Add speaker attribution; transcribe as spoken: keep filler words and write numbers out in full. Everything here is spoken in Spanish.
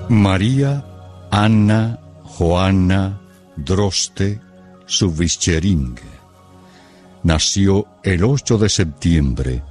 Speaker 1: María Anna Johanna Droste Subvischering nació el ocho de septiembre